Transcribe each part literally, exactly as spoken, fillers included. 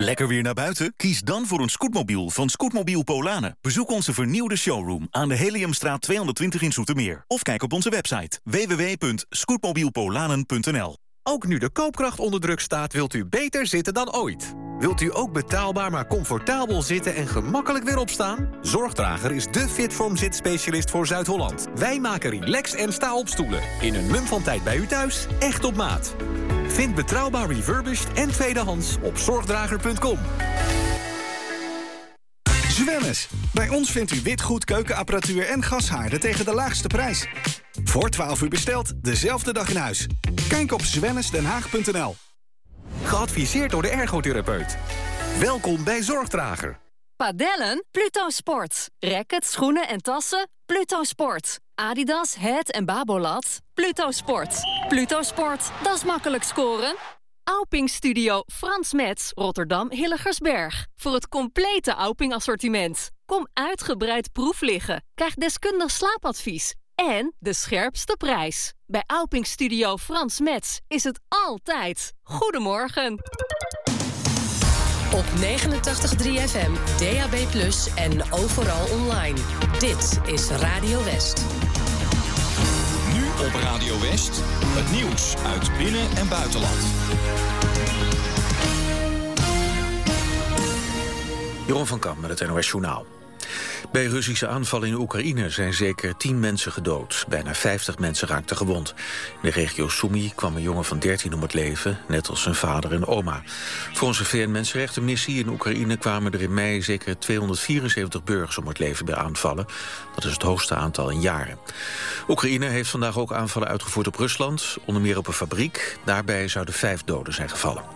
Lekker weer naar buiten? Kies dan voor een scootmobiel van Scootmobiel Polanen. Bezoek onze vernieuwde showroom aan de Heliumstraat tweehonderdtwintig in Zoetermeer. Of kijk op onze website w w w punt scootmobielpolanen punt n l. Ook nu de koopkracht onder druk staat, wilt u beter zitten dan ooit. Wilt u ook betaalbaar maar comfortabel zitten en gemakkelijk weer opstaan? Zorgdrager is de Fitform zitspecialist voor Zuid-Holland. Wij maken relax- en sta-opstoelen. In een mum van tijd bij u thuis, echt op maat. Vind betrouwbaar refurbished en tweedehands op zorgdrager punt com. Zwemmes. Bij ons vindt u witgoed, keukenapparatuur en gashaarden tegen de laagste prijs. Voor twaalf uur besteld, dezelfde dag in huis. Kijk op zwemmesdenhaag punt n l. Geadviseerd door de ergotherapeut. Welkom bij Zorgdrager. Padellen? Pluto Sport. Rackets, schoenen en tassen? Pluto Sport. Adidas, Het en Babolat? Pluto Sport. Pluto Sport, dat is makkelijk scoren. Auping Studio Frans Metz, Rotterdam Hilligersberg. Voor het complete Auping assortiment. Kom uitgebreid proef liggen. Krijg deskundig slaapadvies. En de scherpste prijs. Bij Auping Studio Frans Metz is het altijd goedemorgen. Op negenentachtig komma drie F M, D A B plus, en overal online. Dit is Radio West. Nu op Radio West, het nieuws uit binnen- en buitenland. Jeroen van Kamp met het N O S Journaal. Bij Russische aanvallen in Oekraïne zijn zeker tien mensen gedood. Bijna vijftig mensen raakten gewond. In de regio Sumy kwam een jongen van dertien om het leven, net als zijn vader en oma. Volgens de V N-mensenrechtenmissie in Oekraïne kwamen er in mei zeker tweehonderdvierenzeventig burgers om het leven bij aanvallen. Dat is het hoogste aantal in jaren. Oekraïne heeft vandaag ook aanvallen uitgevoerd op Rusland, onder meer op een fabriek. Daarbij zouden vijf doden zijn gevallen.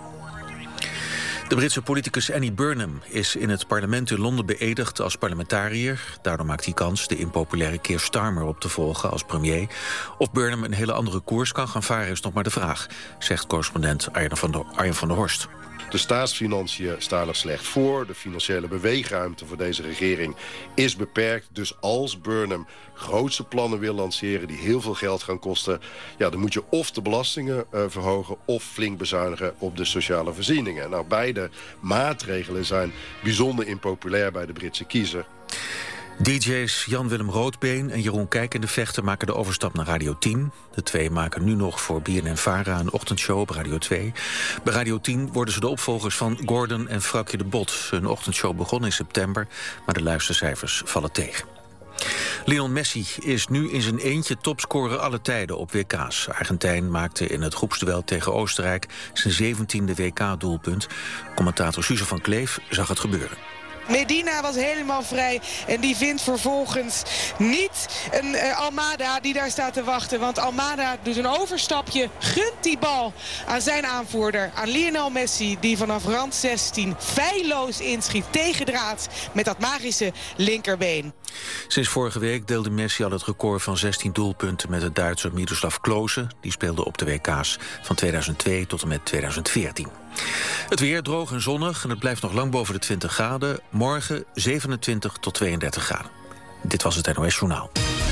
De Britse politicus Annie Burnham is in het parlement in Londen beëdigd als parlementariër. Daardoor maakt hij kans de impopulaire Keir Starmer op te volgen als premier. Of Burnham een hele andere koers kan gaan varen is nog maar de vraag, zegt correspondent Arjen van der, Arjen van der Horst. De staatsfinanciën staan er slecht voor. De financiële beweegruimte voor deze regering is beperkt. Dus als Burnham grootse plannen wil lanceren die heel veel geld gaan kosten, ja, dan moet je of de belastingen uh, verhogen of flink bezuinigen op de sociale voorzieningen. Nou, beide maatregelen zijn bijzonder impopulair bij de Britse kiezer. D J's Jan-Willem Roodbeen en Jeroen Kijk in de Vechten maken de overstap naar Radio tien. De twee maken nu nog voor B N N-Vara een ochtendshow op Radio twee. Bij Radio tien worden ze de opvolgers van Gordon en Frakje de Bot. Hun ochtendshow begon in september, maar de luistercijfers vallen tegen. Lionel Messi is nu in zijn eentje topscorer alle tijden op W K's. Argentijn maakte in het groepsduel tegen Oostenrijk zijn zeventiende W K-doelpunt. Commentator Suze van Kleef zag het gebeuren. Medina was helemaal vrij en die vindt vervolgens niet een uh, Almada die daar staat te wachten. Want Almada doet een overstapje, gunt die bal aan zijn aanvoerder, aan Lionel Messi, die vanaf rand zestien feilloos inschiet tegen draad met dat magische linkerbeen. Sinds vorige week deelde Messi al het record van zestien doelpunten met de Duitser Miroslav Klose. Die speelde op de W K's van tweeduizend twee tot en met tweeduizend veertien. Het weer droog en zonnig en het blijft nog lang boven de twintig graden. Morgen zevenentwintig tot tweeëndertig graden. Dit was het N O S Journaal.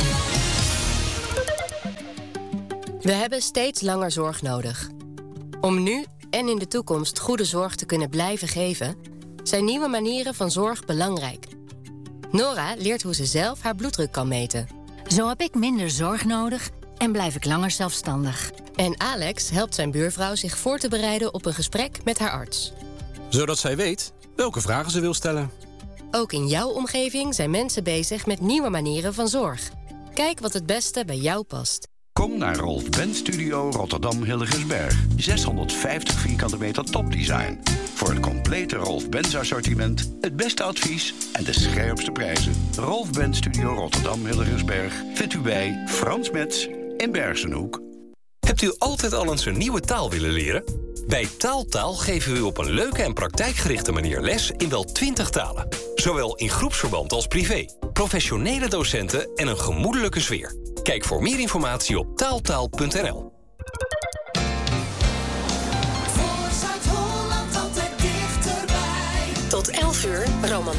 We hebben steeds langer zorg nodig. Om nu en in de toekomst goede zorg te kunnen blijven geven, zijn nieuwe manieren van zorg belangrijk. Nora leert hoe ze zelf haar bloeddruk kan meten. Zo heb ik minder zorg nodig en blijf ik langer zelfstandig. En Alex helpt zijn buurvrouw zich voor te bereiden op een gesprek met haar arts. Zodat zij weet welke vragen ze wil stellen. Ook in jouw omgeving zijn mensen bezig met nieuwe manieren van zorg. Kijk wat het beste bij jou past. Kom naar Rolf Benz Studio Rotterdam Hilligersberg. zeshonderdvijftig vierkante meter topdesign. Voor het complete Rolf Benz assortiment, het beste advies en de scherpste prijzen. Rolf Benz Studio Rotterdam Hilligersberg vindt u bij Frans Metz in Bergenhoek. Hebt u altijd al eens een nieuwe taal willen leren? Bij Taaltaal geven we u op een leuke en praktijkgerichte manier les in wel twintig talen. Zowel in groepsverband als privé. Professionele docenten en een gemoedelijke sfeer. Kijk voor meer informatie op taaltaal punt n l. Tot elf uur, Roman